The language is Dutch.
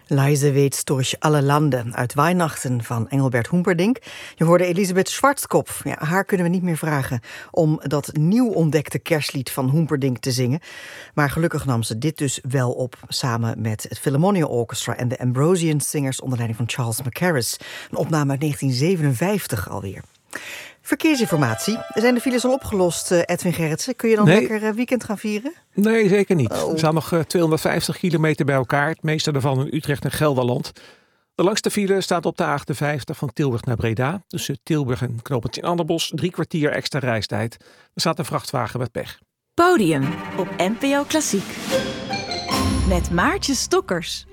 Leise weht durch alle landen uit Weihnachten van Engelbert Humperdinck. Je hoorde Elisabeth Schwarzkopf. Ja, haar kunnen we niet meer vragen om dat nieuw ontdekte kerstlied van Humperdinck te zingen. Maar gelukkig nam ze dit dus wel op, samen met het Philharmonia Orchestra en de Ambrosian Singers onder leiding van Charles Mackerras. Een opname uit 1957 alweer. Verkeersinformatie. Zijn de files al opgelost, Edwin Gerritsen? Kun je dan lekker weekend gaan vieren? Nee, zeker niet. Er staan nog 250 kilometer bij elkaar. Het meeste daarvan in Utrecht en Gelderland. De langste file staat op de A58 van Tilburg naar Breda. Tussen Tilburg en knooppunt in Anderbos 3 kwartier extra reistijd. Er staat een vrachtwagen met pech. Podium op NPO Klassiek. Met Maartje Stokkers.